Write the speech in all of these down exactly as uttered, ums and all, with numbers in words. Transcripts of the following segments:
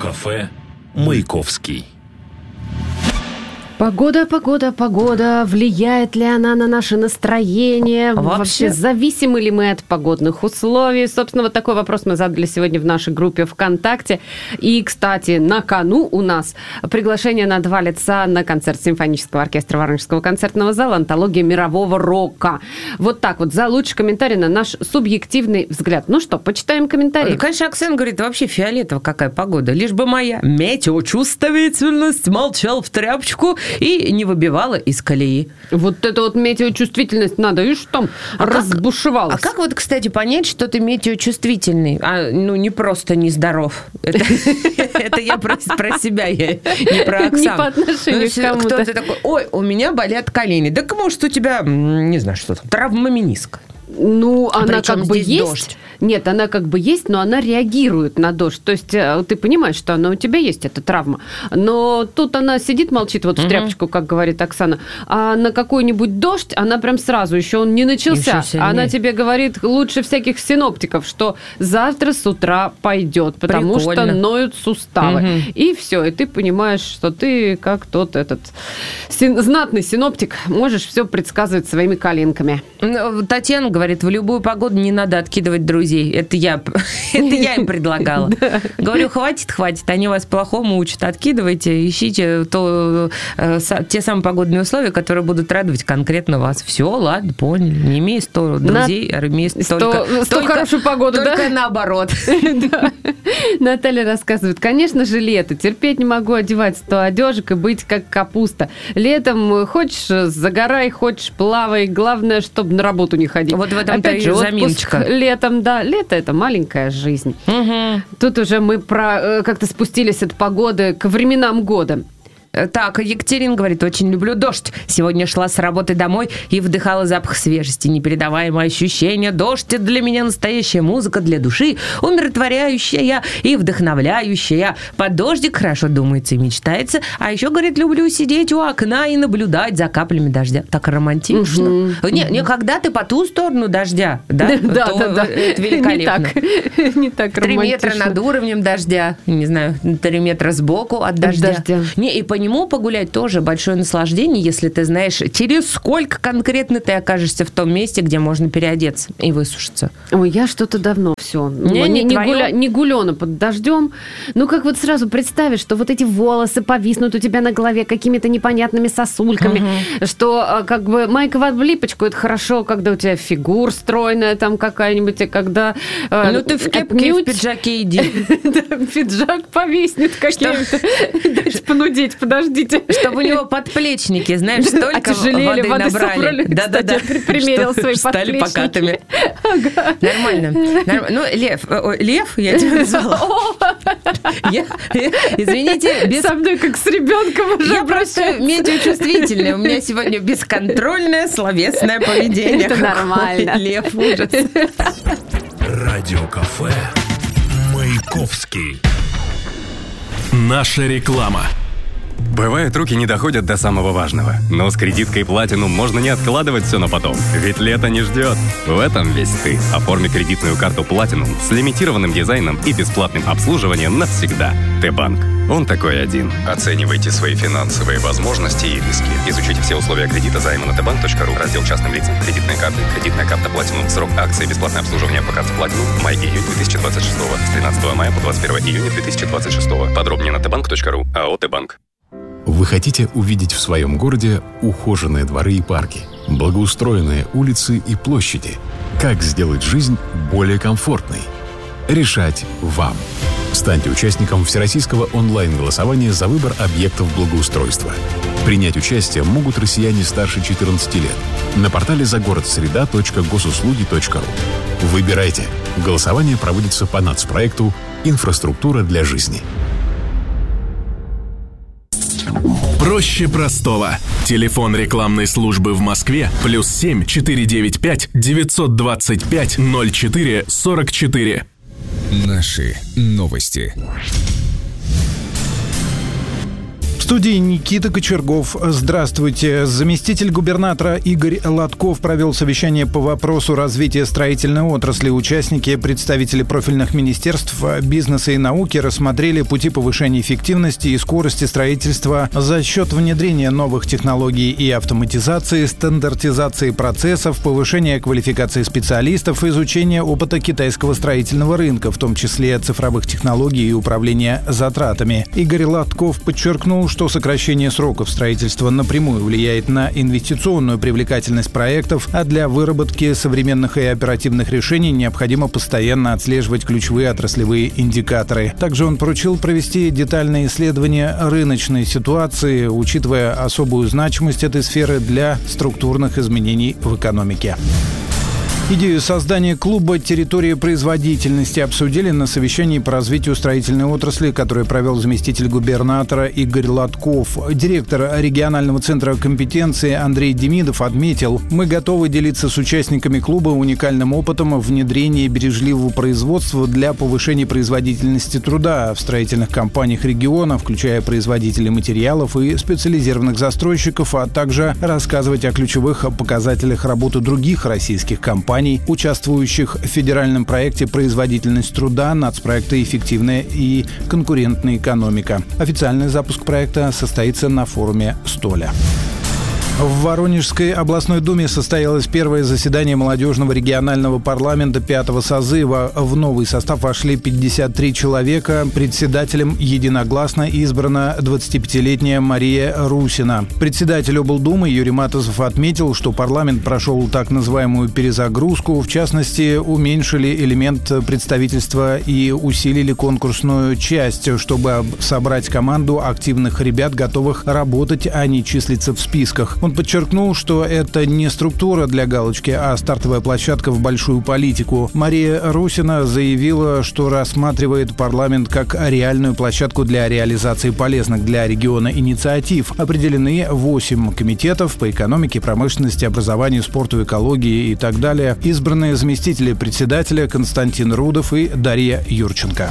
Радиокафе «Маяковский». Погода, погода, погода. Влияет ли она на наше настроение? Вообще, Вообще зависимы ли мы от погодных условий? Собственно, вот такой вопрос мы задали сегодня в нашей группе ВКонтакте. И, кстати, на кону у нас приглашение на два лица на концерт симфонического оркестра Воронежского концертного зала «Антология мирового рока». Вот так вот, за лучший комментарий на наш субъективный взгляд. Ну что, почитаем комментарии? Ну, конечно, Оксана говорит, вообще фиолетово какая погода. Лишь бы моя метеочувствительность молчал в тряпочку и не выбивала из колеи. Вот это вот метеочувствительность надо, видишь, там а разбушевалась. Как, а как вот, кстати, понять, что ты метеочувствительный? А, ну, не просто нездоров. Это я про себя, я не про Оксану. Не по отношению к кому-то. Кто-то такой, ой, у меня болят колени. Так может у тебя, не знаю, что там, травма мениска. Ну, а она как бы есть. Дождь. Нет, она как бы есть, но она реагирует на дождь. То есть ты понимаешь, что она у тебя есть, эта травма. Но тут она сидит, молчит вот в угу. тряпочку, как говорит Оксана. А на какой-нибудь дождь она прям сразу, еще он не начался. Она тебе говорит лучше всяких синоптиков, что завтра с утра пойдет, потому Прикольно. Что ноют суставы. Угу. И все, и ты понимаешь, что ты как тот этот син- знатный синоптик, можешь все предсказывать своими коленками. Татьяна говорит, в любую погоду не надо откидывать друзей. Это я, это я им предлагала. Говорю, хватит, хватит, они вас плохому учат. Откидывайте, ищите то, те самые погодные условия, которые будут радовать конкретно вас. Все, ладно, поняли. Не имею сто друзей, а имею только хорошую погоду, да? Только наоборот. Наталья рассказывает, конечно же, лето. Терпеть не могу одевать сто одежек и быть как капуста. Летом хочешь загорай, хочешь плавай. Главное, чтобы на работу не ходить. Вот в этом-то и заминочка. Летом, да. Лето – это маленькая жизнь. Угу. Тут уже мы про, как-то спустились от погоды к временам года. Так, Екатерина говорит, очень люблю дождь. Сегодня шла с работы домой и вдыхала запах свежести. Непередаваемое ощущение. Дождь – это для меня настоящая музыка для души, умиротворяющая и вдохновляющая. Под дождик хорошо думается и мечтается. А еще, говорит, люблю сидеть у окна и наблюдать за каплями дождя. Так романтично. Угу. Не, не, когда ты по ту сторону дождя, да, да, то да, да. это великолепно. Не так, не так романтично. Три метра над уровнем дождя, не знаю, три метра сбоку от дождя. дождя. Не, и по нему погулять тоже большое наслаждение, если ты знаешь, через сколько конкретно ты окажешься в том месте, где можно переодеться и высушиться. Ой, я что-то давно все. Не, не, не, не, твое... гуля... не гулёна под дождем. Ну, как вот сразу представишь, что вот эти волосы повиснут у тебя на голове какими-то непонятными сосульками, угу. что как бы майка в облипочку, это хорошо, когда у тебя фигура стройная там какая-нибудь, и когда... Ну, ты в кепке и в пиджаке иди. Пиджак повиснет каким-то. Дальше понудеть, подождите. Чтобы у него подплечники, знаешь, столько воды набрали. Да-да-да. Примерил свои подплечники. Стали покатыми. Нормально. Ну, Лев, Лев, я тебя назвала. Извините, без... Со мной как с ребенком уже. Я просто метеочувствительная. У меня сегодня бесконтрольное словесное поведение. Это нормально. Лев, ужас. Радиокафе «Маяковский». Наша реклама. Бывает, руки не доходят до самого важного. Но с кредиткой Platinum можно не откладывать все на потом. Ведь лето не ждет. В этом весь ты. Оформи кредитную карту Platinum с лимитированным дизайном и бесплатным обслуживанием навсегда. Т-банк. Он такой один. Оценивайте свои финансовые возможности и риски. Изучите все условия кредита займа на тэ банк точка ру. Раздел частным лицам. Кредитные карты. Кредитная карта Platinum. Срок акции. Бесплатное обслуживание по карте Platinum. Май-июнь две тысячи двадцать шестого. С тринадцатого мая по двадцать первое июня две тысячи двадцать шестого. Подробнее на тэ банк точка ру. АО «Т-банк». Вы хотите увидеть в своем городе ухоженные дворы и парки, благоустроенные улицы и площади? Как сделать жизнь более комфортной? Решать вам. Станьте участником всероссийского онлайн-голосования за выбор объектов благоустройства. Принять участие могут россияне старше четырнадцати лет на портале загородсреда точка госуслуги точка ру. Выбирайте. Голосование проводится по нацпроекту «Инфраструктура для жизни». Проще простого. Телефон рекламной службы в Москве плюс семь четыре девять пять девятьсот двадцать пять ноль четыре сорок четыре. Наши новости. студии Никита Кочергов. Здравствуйте. Заместитель губернатора Игорь Лотков провел совещание по вопросу развития строительной отрасли. Участники, представители профильных министерств, бизнеса и науки рассмотрели пути повышения эффективности и скорости строительства за счет внедрения новых технологий и автоматизации, стандартизации процессов, повышения квалификации специалистов, изучения опыта китайского строительного рынка, в том числе цифровых технологий и управления затратами. Игорь Лотков подчеркнул, что сокращение сроков строительства напрямую влияет на инвестиционную привлекательность проектов, а для выработки современных и оперативных решений необходимо постоянно отслеживать ключевые отраслевые индикаторы. Также он поручил провести детальное исследование рыночной ситуации, учитывая особую значимость этой сферы для структурных изменений в экономике. Идею создания клуба «Территория производительности» обсудили на совещании по развитию строительной отрасли, которое провел заместитель губернатора Игорь Лотков. Директор регионального центра компетенции Андрей Демидов отметил: «Мы готовы делиться с участниками клуба уникальным опытом внедрения бережливого производства для повышения производительности труда в строительных компаниях региона, включая производителей материалов и специализированных застройщиков, а также рассказывать о ключевых показателях работы других российских компаний, участвующих в федеральном проекте «Производительность труда», нацпроекта «Эффективная и конкурентная экономика». Официальный запуск проекта состоится на форуме «Столя». В Воронежской областной думе состоялось первое заседание молодежного регионального парламента пятого созыва. В новый состав вошли пятьдесят три человека. Председателем единогласно избрана двадцатипятилетняя Мария Русина. Председатель облдумы Юрий Матозов отметил, что парламент прошел так называемую перезагрузку. В частности, уменьшили элемент представительства и усилили конкурсную часть, чтобы собрать команду активных ребят, готовых работать, а не числиться в списках. Он подчеркнул, что это не структура для галочки, а стартовая площадка в большую политику. Мария Русина заявила, что рассматривает парламент как реальную площадку для реализации полезных для региона инициатив. Определены восемь комитетов по экономике, промышленности, образованию, спорту, экологии и так далее. Избранные заместители председателя Константин Рудов и Дарья Юрченко.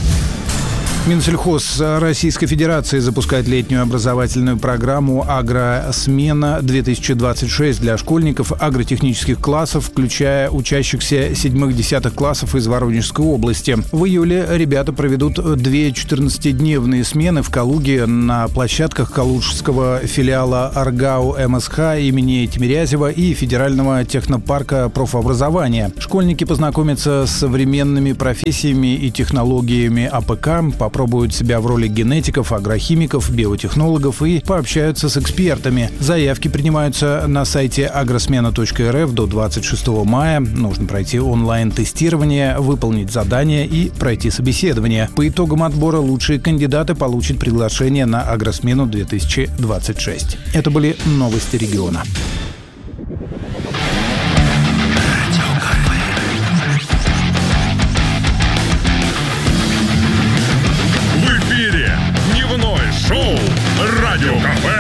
Минсельхоз Российской Федерации запускает летнюю образовательную программу «Агросмена-две тысячи двадцать шесть» для школьников агротехнических классов, включая учащихся седьмых-десятых классов из Воронежской области. В июле ребята проведут две четырнадцатидневные смены в Калуге на площадках калужского филиала АрГАУ МСХ имени Тимирязева и Федерального технопарка профобразования. Школьники познакомятся с современными профессиями и технологиями АПК, попробуют себя в роли генетиков, агрохимиков, биотехнологов и пообщаются с экспертами. Заявки принимаются на сайте агросмена точка эр эф до двадцать шестого мая. Нужно пройти онлайн-тестирование, выполнить задания и пройти собеседование. По итогам отбора лучшие кандидаты получат приглашение на «Агросмену-две тысячи двадцать шесть». Это были новости региона.